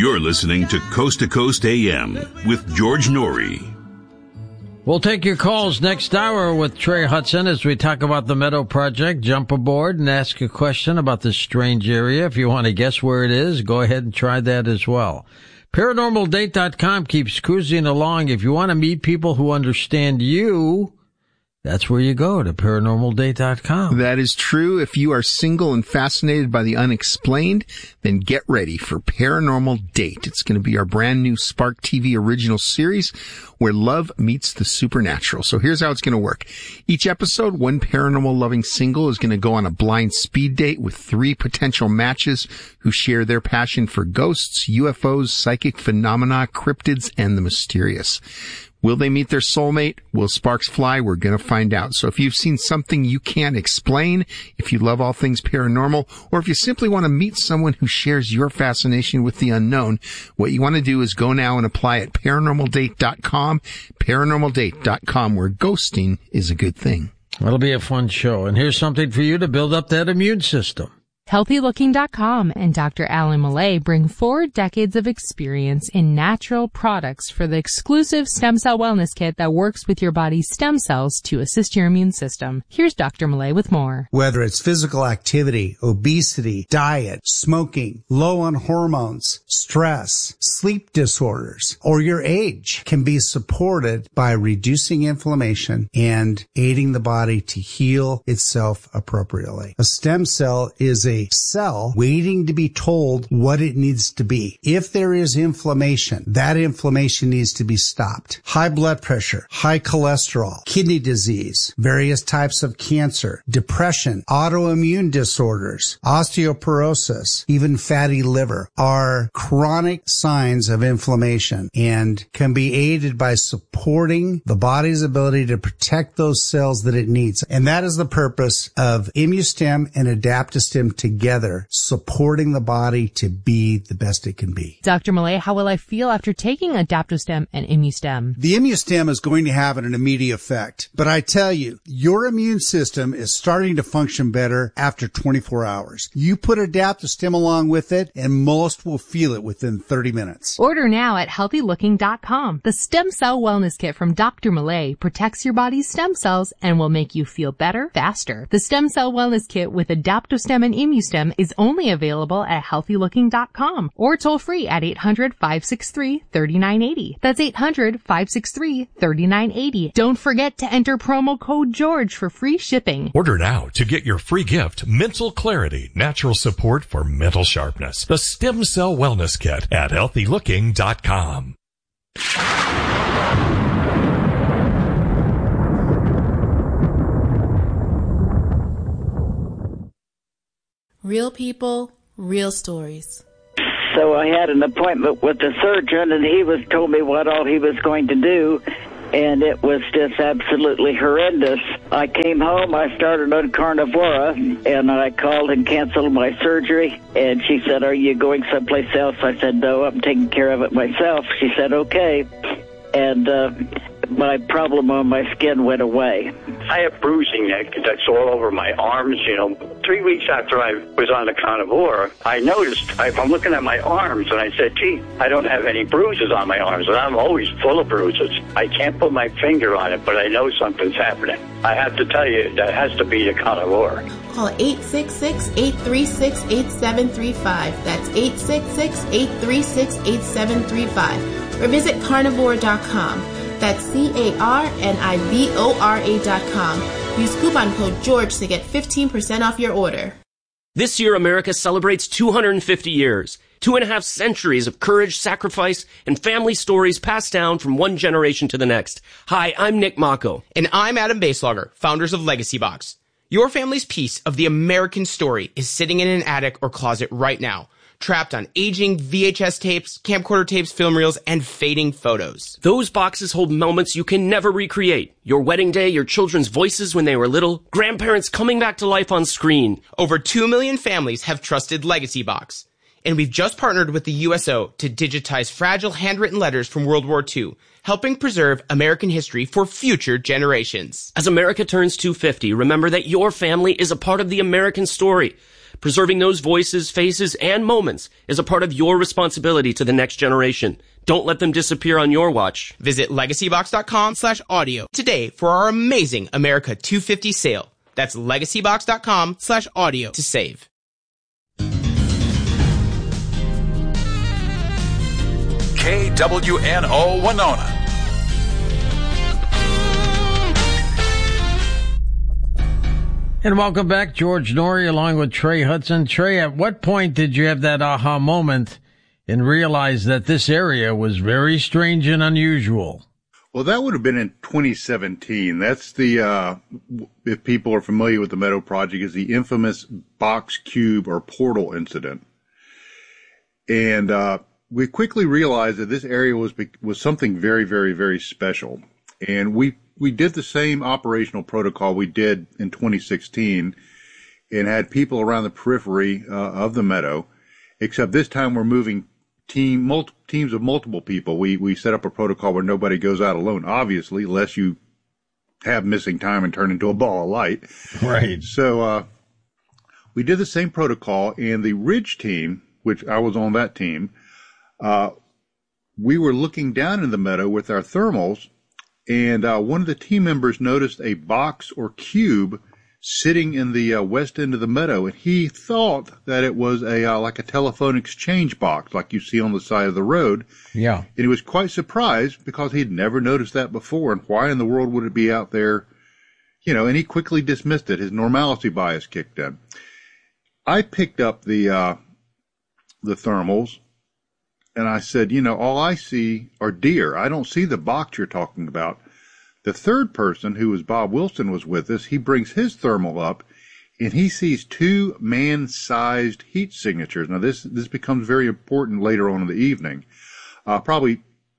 You're listening to Coast AM with George Norrie. We'll take your calls next hour with Trey Hudson as we talk about the Meadow Project. Jump aboard and ask a question about this strange area. If you want to guess where it is, go ahead and try that as well. ParanormalDate.com keeps cruising along. If you want to meet people who understand you, that's where you go, to ParanormalDate.com. That is true. If you are single and fascinated by the unexplained, then get ready for Paranormal Date. It's going to be our brand new Spark TV original series where love meets the supernatural. So here's how it's going to work. Each episode, one paranormal-loving single is going to go on a blind speed date with 3 potential matches who share their passion for ghosts, UFOs, psychic phenomena, cryptids, and the mysterious. Will they meet their soulmate? Will sparks fly? We're going to find out. So if you've seen something you can't explain, if you love all things paranormal, or if you simply want to meet someone who shares your fascination with the unknown, what you want to do is go now and apply at ParanormalDate.com, ParanormalDate.com, where ghosting is a good thing. It'll be a fun show. And here's something for you to build up that immune system. HealthyLooking.com and Dr. Alan Millay bring 4 decades of experience in natural products for the exclusive Stem Cell Wellness Kit that works with your body's stem cells to assist your immune system. Here's Dr. Millay with more. Whether it's physical activity, obesity, diet, smoking, low on hormones, stress, sleep disorders, or your age can be supported by reducing inflammation and aiding the body to heal itself appropriately. A stem cell is a cell waiting to be told what it needs to be. If there is inflammation, that inflammation needs to be stopped. High blood pressure, high cholesterol, kidney disease, various types of cancer, depression, autoimmune disorders, osteoporosis, even fatty liver are chronic signs of inflammation and can be aided by supporting the body's ability to protect those cells that it needs. And that is the purpose of ImmuStem and Adaptostem together, supporting the body to be the best it can be. Dr. Millay, how will I feel after taking Adaptostem and ImmuStem? The ImmuStem is going to have an immediate effect, but I tell you, your immune system is starting to function better after 24 hours. You put Adaptostem along with it, and most will feel it within 30 minutes. Order now at HealthyLooking.com. The Stem Cell Wellness Kit from Dr. Millay protects your body's stem cells and will make you feel better, faster. The Stem Cell Wellness Kit with Adaptostem and ImmuStem is only available at HealthyLooking.com or toll free at 800-563-3980. That's 800-563-3980. Don't forget to enter promo code George for free shipping. Order now to get your free gift, Mental Clarity, Natural Support for Mental Sharpness. The Stem Cell Wellness Kit at HealthyLooking.com. Real people, real stories. So I had an appointment with the surgeon, and he told me what all he was going to do, and it was just absolutely horrendous. I came home, I started on Carnivora, and I called and canceled my surgery, and she said, "Are you going someplace else?" I said, "No, I'm taking care of it myself." She said, "Okay," and my problem on my skin went away. I have bruising that's all over my arms, 3 weeks after I was on the Carnivora, I noticed, I'm looking at my arms, and I said, gee, I don't have any bruises on my arms, and I'm always full of bruises. I can't put my finger on it, but I know something's happening. I have to tell you, that has to be the Carnivora. Call 866-836-8735. That's 866-836-8735. Or visit carnivora.com. That's carnivora.com. Use coupon code George to get 15% off your order. This year, America celebrates 250 years, 2.5 centuries of courage, sacrifice, and family stories passed down from one generation to the next. Hi, I'm Nick Mako. And I'm Adam Baselogger, founders of Legacy Box. Your family's piece of the American story is sitting in an attic or closet right now, trapped on aging VHS tapes, camcorder tapes, film reels, and fading photos. Those boxes hold moments you can never recreate. Your wedding day, your children's voices when they were little, grandparents coming back to life on screen. Over 2 million families have trusted Legacy Box. And we've just partnered with the USO to digitize fragile handwritten letters from World War II, helping preserve American history for future generations. As America turns 250, remember that your family is a part of the American story. Preserving those voices, faces, and moments is a part of your responsibility to the next generation. Don't let them disappear on your watch. Visit legacybox.com/audio today for our amazing America 250 sale. That's legacybox.com/audio to save. KWNO Winona. And welcome back, George Noory, along with Trey Hudson. Trey, at what point did you have that aha moment and realize that this area was very strange and unusual? Well, that would have been in 2017. That's the, if people are familiar with the Meadow Project, is the infamous box cube or portal incident. And we quickly realized that this area was something very, very, very special. And we did the same operational protocol we did in 2016 and had people around the periphery of the meadow, except this time we're moving teams of multiple people. We set up a protocol where nobody goes out alone, obviously, unless you have missing time and turn into a ball of light. Right. So we did the same protocol, and the Ridge team, which I was on that team, we were looking down in the meadow with our thermals, and one of the team members noticed a box or cube sitting in the west end of the meadow, and he thought that it was like a telephone exchange box, like you see on the side of the road. Yeah. And he was quite surprised because he'd never noticed that before, and why in the world would it be out there? You know, and he quickly dismissed it. His normalcy bias kicked in. I picked up the thermals, and I said, you know, all I see are deer. I don't see the box you're talking about. The third person, who was Bob Wilson, was with us. He brings his thermal up, and he sees two man-sized heat signatures. Now, this becomes very important later on in the evening. Probably,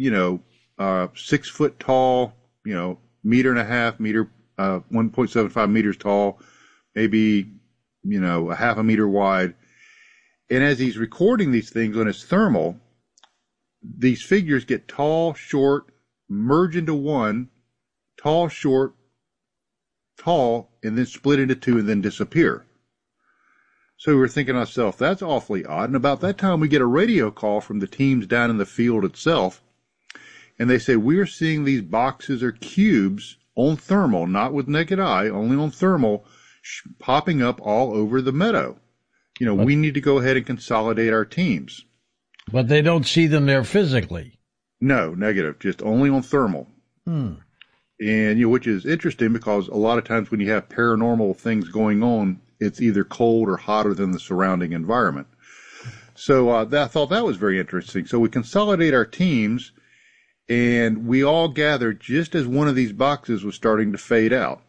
6 foot tall, meter and a half, 1.75 meters tall, maybe, a half a meter wide. And as he's recording these things on his thermal, these figures get tall, short, merge into one, tall, short, tall, and then split into two and then disappear. So we were thinking to ourselves, that's awfully odd. And about that time, we get a radio call from the teams down in the field itself. And they say, we're seeing these boxes or cubes on thermal, not with naked eye, only on thermal, popping up all over the meadow. We need to go ahead and consolidate our teams. But they don't see them there physically. No, negative, just only on thermal. And, which is interesting because a lot of times when you have paranormal things going on, it's either cold or hotter than the surrounding environment. So I thought that was very interesting. So we consolidate our teams, and we all gathered just as one of these boxes was starting to fade out.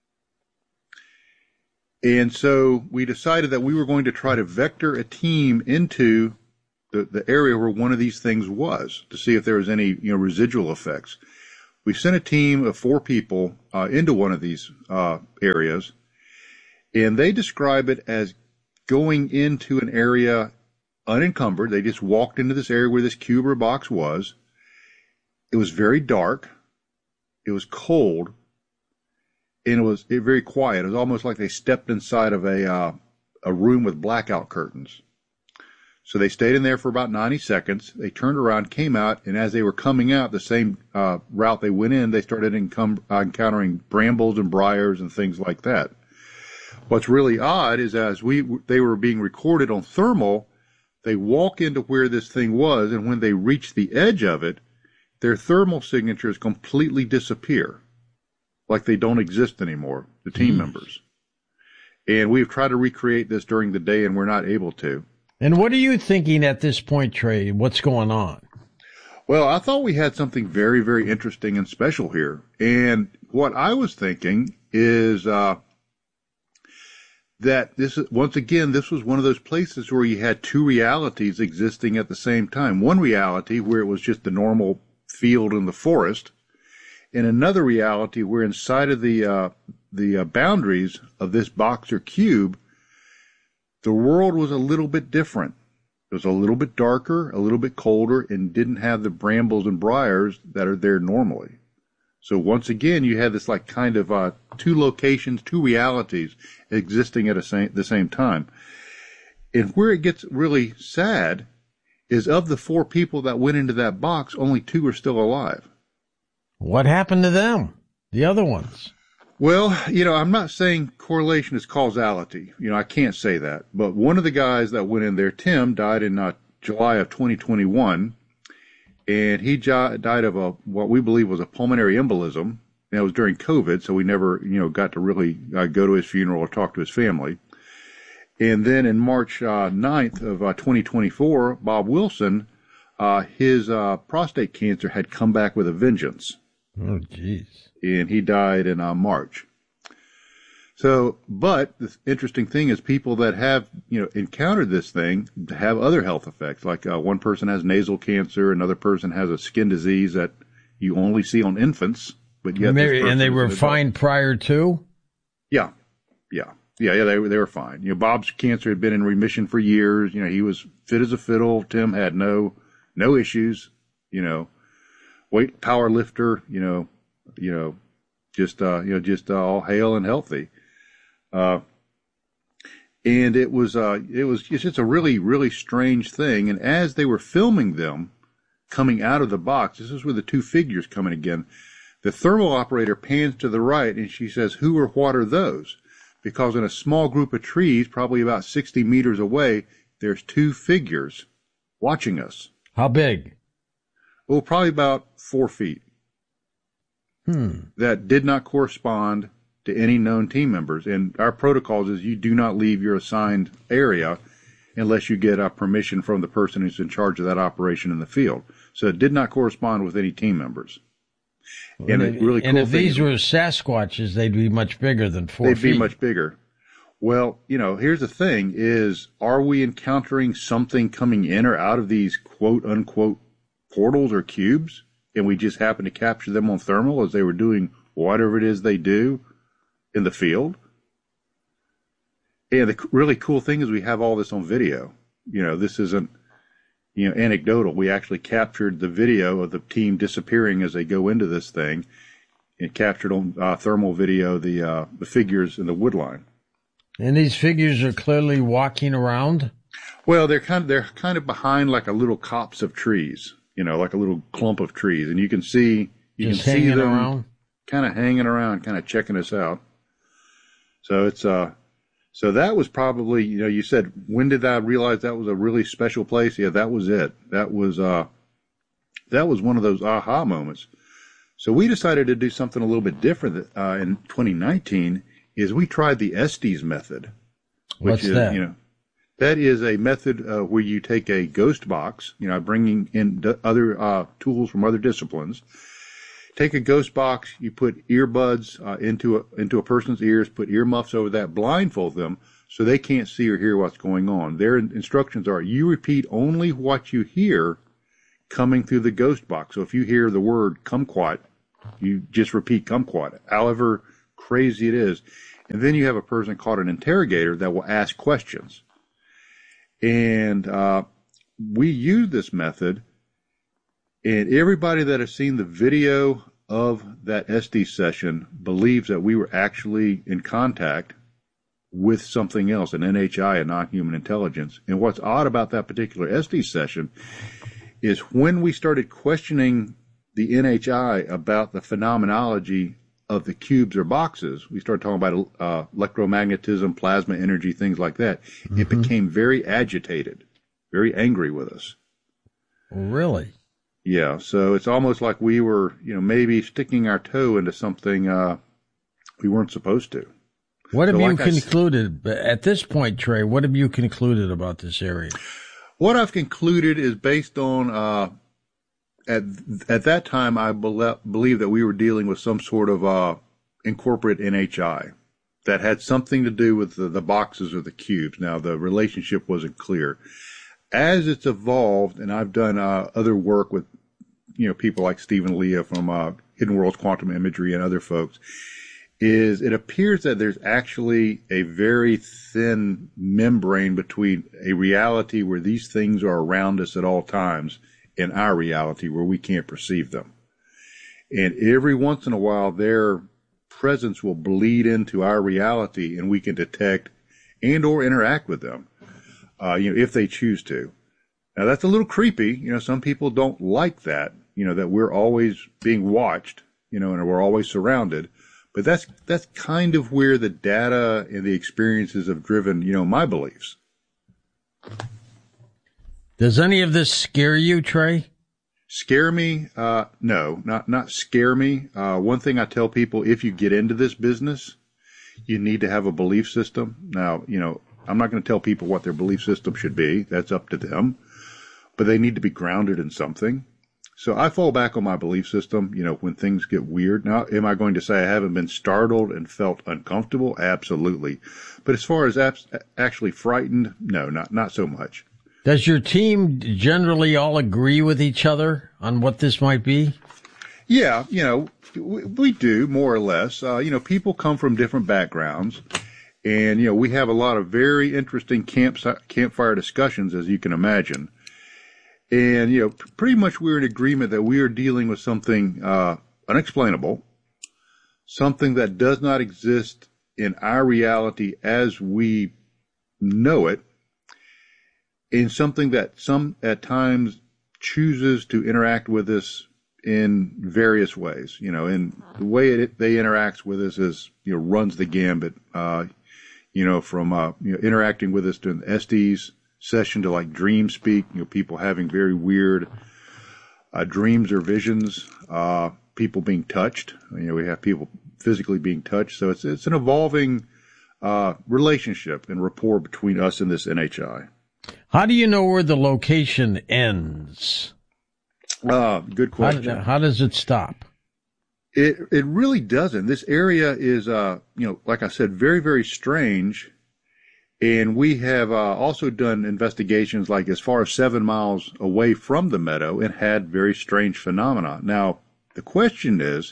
And so we decided that we were going to try to vector a team into the area where one of these things was to see if there was any, residual effects. We sent a team of 4 people into one of these areas, and they describe it as going into an area unencumbered. They just walked into this area where this cube or box was. It was very dark. It was cold. And it was very quiet. It was almost like they stepped inside of a room with blackout curtains. So they stayed in there for about 90 seconds. They turned around, came out, and as they were coming out the same route they went in, they started encountering brambles and briars and things like that. What's really odd is as they were being recorded on thermal, they walk into where this thing was, and when they reach the edge of it, their thermal signatures completely disappear, like they don't exist anymore, the team members. And we've tried to recreate this during the day, and we're not able to. And what are you thinking at this point, Trey? What's going on? Well, I thought we had something very, very interesting and special here. And what I was thinking is that this was one of those places where you had two realities existing at the same time. One reality where it was just the normal field in the forest, and another reality where inside of the boundaries of this box or cube, the world was a little bit different. It was a little bit darker, a little bit colder, and didn't have the brambles and briars that are there normally. So once again, you had this like kind of two locations, two realities existing at the same time. And where it gets really sad is of the 4 people that went into that box, only 2 are still alive. What happened to them? The other ones? Well, I'm not saying correlation is causality. I can't say that. But one of the guys that went in there, Tim, died in July of 2021. And he died of what we believe was a pulmonary embolism. And it was during COVID, so we never, got to really go to his funeral or talk to his family. And then in March 9th of 2024, Bob Wilson, his prostate cancer had come back with a vengeance. Oh, jeez. And he died in March. So, but the interesting thing is people that have, encountered this thing have other health effects. Like one person has nasal cancer, another person has a skin disease that you only see on infants. But yet and they were fine prior to? Yeah. They were fine. Bob's cancer had been in remission for years. He was fit as a fiddle. Tim had no issues. Weight power lifter. Just all hale and healthy. And it's just a really, really strange thing. And as they were filming them coming out of the box, this is where the 2 figures come in again. The thermal operator pans to the right and she says, "Who or what are those?" Because in a small group of trees, probably about 60 meters away, there's 2 figures watching us. How big? Oh, probably about 4 feet. That did not correspond to any known team members. And our protocols is you do not leave your assigned area unless you get permission from the person who's in charge of that operation in the field. So it did not correspond with any team members. And if these were Sasquatches, they'd be much bigger than 4 feet. They'd be much bigger. Well, here's the thing is, are we encountering something coming in or out of these quote unquote portals or cubes? And we just happen to capture them on thermal as they were doing whatever it is they do in the field? And the really cool thing is we have all this on video. This isn't, anecdotal. We actually captured the video of the team disappearing as they go into this thing, and captured on thermal video the figures in the wood line. And these figures are clearly walking around? Well, they're kind of behind like a little copse of trees, like a little clump of trees, and you can see them around, kind of hanging around, kind of checking us out. So it's so that was probably, you said, when did I realize that was a really special place? Yeah, that was it. That was one of those aha moments. So we decided to do something a little bit different in 2019. Is we tried the Estes method. What's that? That is a method where you take a ghost box, bringing in other tools from other disciplines. Take a ghost box, you put earbuds into a person's ears, put earmuffs over that, blindfold them so they can't see or hear what's going on. Their instructions are you repeat only what you hear coming through the ghost box. So if you hear the word kumquat, you just repeat kumquat, however crazy it is. And then you have a person called an interrogator that will ask questions. And we use this method, and everybody that has seen the video of that Estes session believes that we were actually in contact with something else, an NHI, a non-human intelligence. And what's odd about that particular Estes session is when we started questioning the NHI about the phenomenology of the cubes or boxes, we started talking about electromagnetism, plasma energy, things like that. Mm-hmm. It became very agitated, very angry with us. Really? Yeah. So it's almost like we were, maybe sticking our toe into something we weren't supposed to. What have you concluded at this point, Trey? What have you concluded about this area? What I've concluded is based on at that time, I believe that we were dealing with some sort of incorporate NHI that had something to do with the boxes or the cubes. Now, the relationship wasn't clear. As it's evolved, and I've done other work with people like Stephen Lea from Hidden Worlds Quantum Imagery and other folks, is it appears that there's actually a very thin membrane between a reality where these things are around us at all times and our reality where we can't perceive them. And every once in a while, their presence will bleed into our reality and we can detect and or interact with them. if they choose to. Now that's a little creepy. Some people don't like that, that we're always being watched, and we're always surrounded. But that's kind of where the data and the experiences have driven, my beliefs. Does any of this scare you, Trey? Scare me? No, not scare me. One thing I tell people, if you get into this business, you need to have a belief system. Now, I'm not going to tell people what their belief system should be. That's up to them. But they need to be grounded in something. So I fall back on my belief system, when things get weird. Now, am I going to say I haven't been startled and felt uncomfortable? Absolutely. But as far as actually frightened, no, not so much. Does your team generally all agree with each other on what this might be? Yeah, we do, more or less. People come from different backgrounds. And, we have a lot of very interesting campfire discussions, as you can imagine. And, pretty much we're in agreement that we are dealing with something unexplainable, something that does not exist in our reality as we know it, and something that at times chooses to interact with us in various ways, and the way they interact with us is, runs the gambit, from, interacting with us during the Estes session to like dream speak, people having very weird dreams or visions, people being touched. We have people physically being touched. So it's an evolving relationship and rapport between us and this NHI. How do you know where the location ends? Good question. How does it stop? It really doesn't. This area is, like I said, very, very strange. And we have also done investigations like as far as 7 miles away from the meadow and had very strange phenomena. Now, the question is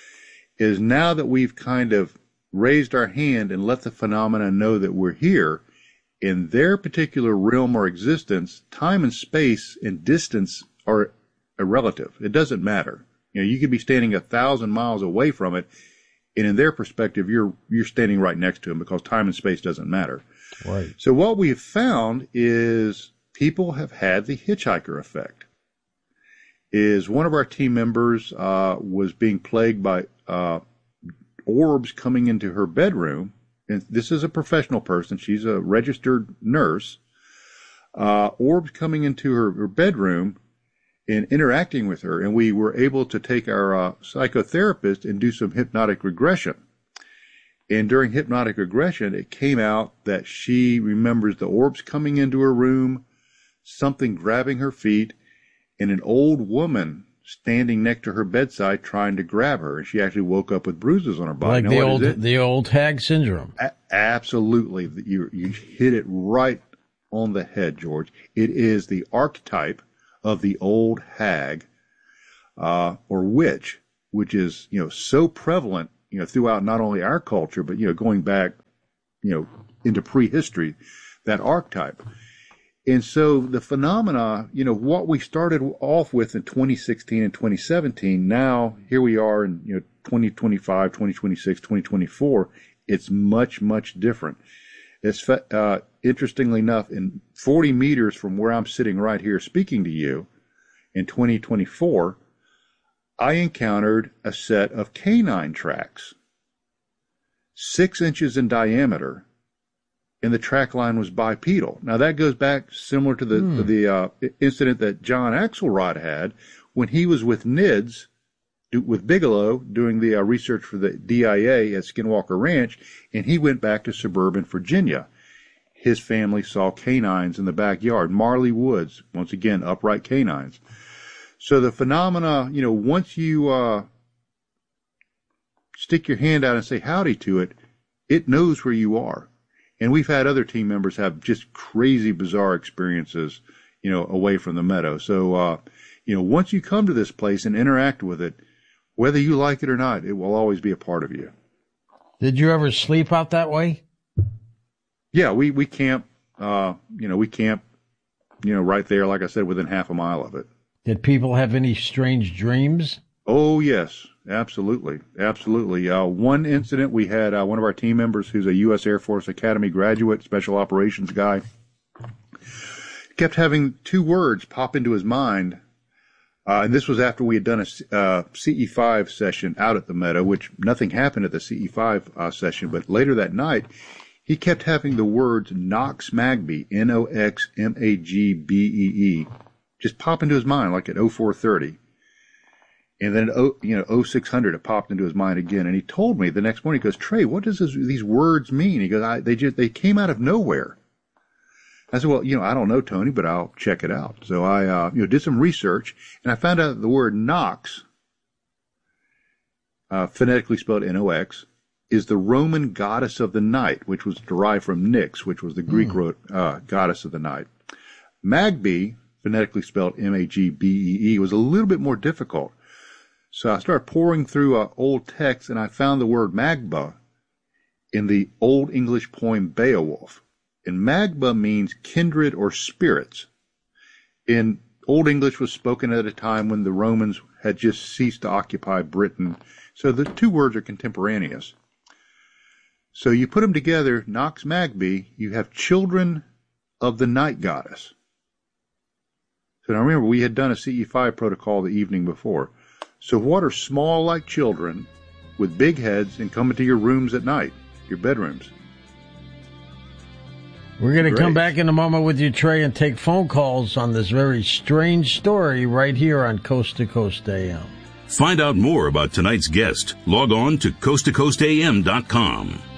now that we've kind of raised our hand and let the phenomena know that we're here, in their particular realm or existence, time and space and distance are irrelative. It doesn't matter. You could be standing 1,000 miles away from it, and in their perspective, you're standing right next to them because time and space doesn't matter. Right. So what we've found is people have had the hitchhiker effect. Is one of our team members was being plagued by orbs coming into her bedroom, and this is a professional person. She's a registered nurse. Orbs coming into her bedroom and interacting with her, and we were able to take our psychotherapist and do some hypnotic regression. And during hypnotic regression, it came out that she remembers the orbs coming into her room, something grabbing her feet, and an old woman standing next to her bedside trying to grab her. And she actually woke up with bruises on her body. Like the old hag syndrome. Absolutely. You hit it right on the head, George. It is the archetype of the old hag, or witch, which is, so prevalent, throughout not only our culture, but, going back, into prehistory, that archetype. And so the phenomena, what we started off with in 2016 and 2017, now here we are in, 2025, 2026, 2024, it's much, much different. It's, interestingly enough, in 40 meters from where I'm sitting right here speaking to you in 2024, I encountered a set of canine tracks, 6 inches in diameter, and the track line was bipedal. Now that goes back similar to the incident that John Axelrod had when he was with NIDS, with Bigelow, doing the research for the DIA at Skinwalker Ranch, and he went back to suburban Virginia. His family saw canines in the backyard, Marley Woods, once again, upright canines. So the phenomena, once you stick your hand out and say howdy to it, it knows where you are. And we've had other team members have just crazy, bizarre experiences, away from the meadow. So, once you come to this place and interact with it, whether you like it or not, it will always be a part of you. Did you ever sleep out that way? Yeah, we camp, we camp, right there, like I said, within half a mile of it. Did people have any strange dreams? Oh, yes, absolutely. Absolutely. One incident, we had one of our team members who's a U.S. Air Force Academy graduate, special operations guy. kept having two words pop into his mind. And this was after we had done a CE5 session out at the Meadow, which nothing happened at the CE5 session. But later that night, he kept having the words Knox Magbee, Noxmagbee, just pop into his mind like at 0430. And then, 0600, it popped into his mind again. And he told me the next morning, he goes, Trey, what does these words mean? He goes, they came out of nowhere. I said, well, I don't know, Tony, but I'll check it out. So I, did some research, and I found out the word Nox, phonetically spelled Nox, is the Roman goddess of the night, which was derived from Nyx, which was the Greek goddess of the night. Magbee, phonetically spelled Magbee, was a little bit more difficult. So I started pouring through old texts, and I found the word Magba in the Old English poem Beowulf. And Magba means kindred or spirits. In Old English was spoken at a time when the Romans had just ceased to occupy Britain. So the two words are contemporaneous. So you put them together, Knox Magbee, you have children of the night goddess. So now remember, we had done a CE5 protocol the evening before. So what are small like children with big heads and come into your rooms at night, your bedrooms? We're going to come back in a moment with you, Trey, and take phone calls on this very strange story right here on Coast to Coast AM. Find out more about tonight's guest. Log on to coasttocoastam.com.